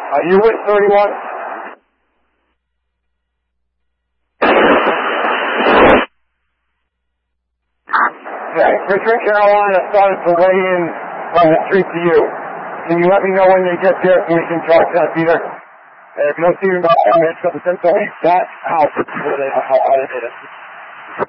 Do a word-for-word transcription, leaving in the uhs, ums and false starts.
Are you with thirty-one? Okay, Richmond, Carolina started to weigh in from the street to you. Can you let me know when they get there so we can talk to that Peter? And if you don't see me about ten minutes, because the sense of that house, how, how, how they did it.